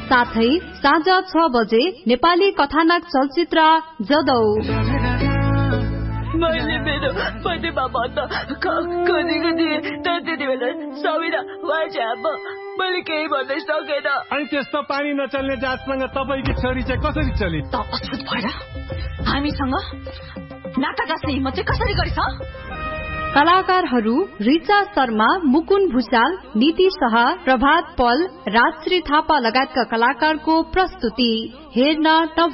साथै साँझ 6 बजे नेपाली कथानक चलचित्र जदौ। मैले मेरो बर्थडेमा भन्दा खोजेको थिएँ तर त्यति बेला सबिना वाइजाब मैले केही भन्नै सकेन। अनि त्यस्तो पानी नचल्ने जातसँग तपाईँकी छोरी चाहिँ कसरी चली? त अछुत भएर हामीसँग नाता गाँस्ने हिम्मत चाहिँ कसरी गरिस? कलाकारहरू रिचा शर्मा, मुकुन भुषाल, नीति शाह, प्रभात पल, राजश्री थापा लगायतका कलाकारको प्रस्तुति। हेर्न